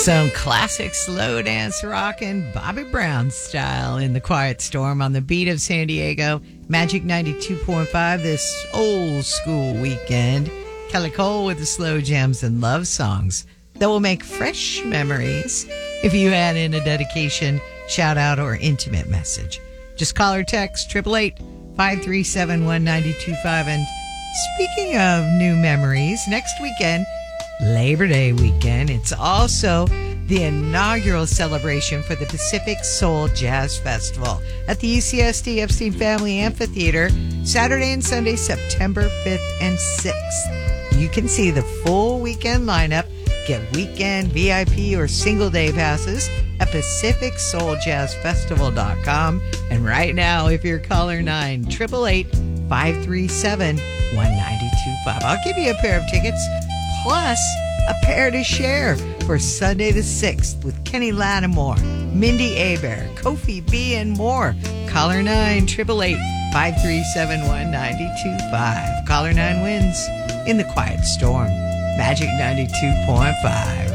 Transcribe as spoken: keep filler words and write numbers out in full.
Some classic slow dance rockin' Bobby Brown style in the Quiet Storm on the beat of San Diego. Magic ninety-two point five this old school weekend. Kelly Cole with the slow jams and love songs that will make fresh memories. If you add in a dedication, shout out, or intimate message, just call or text eight eight eight, five three seven, one nine two five. And speaking of new memories, next weekend, Labor Day weekend, it's also the inaugural celebration for the Pacific Soul Jazz Festival at the U C S D Epstein Family Amphitheater, Saturday and Sunday, September fifth and sixth. You can see the full weekend lineup, get weekend, V I P, or single day passes at pacific soul jazz festival dot com. And right now, if you're caller nine, eight eight eight, five three seven, one nine two five, I'll give you a pair of tickets plus a pair to share for Sunday the sixth with Kenny Lattimore, Mindy Aber, Kofi B, and more. Caller nine, eight eight eight, five three seven, one nine two five. Caller nine wins in the Quiet Storm. Magic ninety-two point five.